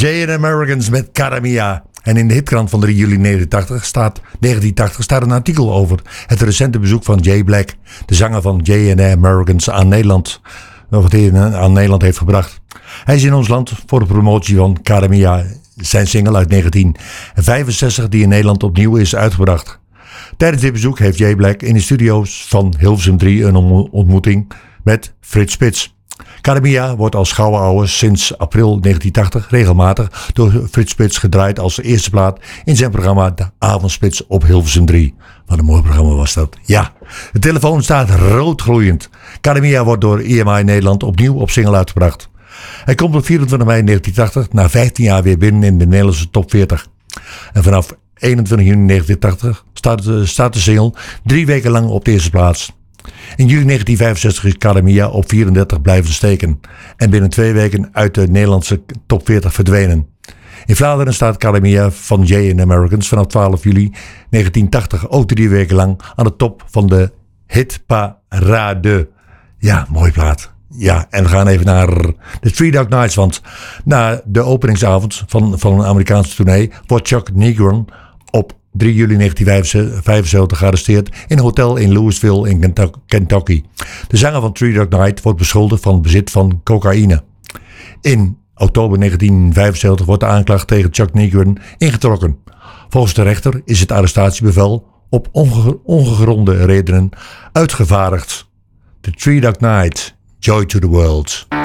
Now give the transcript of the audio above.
Jay and Americans met Cara Mia. En in de hitkrant van 3 juli 1980 staat een artikel over het recente bezoek van Jay Black, de zanger van Jay and Americans, aan Nederland. Wat hij aan Nederland heeft gebracht. Hij is in ons land voor de promotie van Cara Mia, zijn single uit 1965 die in Nederland opnieuw is uitgebracht. Tijdens dit bezoek heeft Jay Black in de studio's van Hilversum 3 een ontmoeting met Frits Spits. Cara Mia wordt als gouden ouwe sinds april 1980 regelmatig door Frits Spits gedraaid als eerste plaat in zijn programma De Avondspits op Hilversum 3. Wat een mooi programma was dat. Ja, de telefoon staat roodgloeiend. Cara Mia wordt door EMI Nederland opnieuw op single uitgebracht. Hij komt op 24 mei 1980 na 15 jaar weer binnen in de Nederlandse top 40. En vanaf 21 juni 1980 staat de single 3 weken lang op de eerste plaats. In juli 1965 is Cara Mia op 34 blijven steken en binnen 2 weken uit de Nederlandse top 40 verdwenen. In Vlaanderen staat Cara Mia van Jay and Americans vanaf 12 juli 1980 ook 3 weken lang aan de top van de hitparade. Ja, mooi plaat. Ja, en we gaan even naar de Three Dog Nights, want na de openingsavond van een Amerikaanse tournee wordt Chuck Negron op 3 juli 1975 gearresteerd in een hotel in Louisville in Kentucky. De zanger van Three Dog Night wordt beschuldigd van het bezit van cocaïne. In oktober 1975 wordt de aanklacht tegen Chuck Negron ingetrokken. Volgens de rechter is het arrestatiebevel op ongegronde redenen uitgevaardigd. The Three Dog Night, Joy to the World.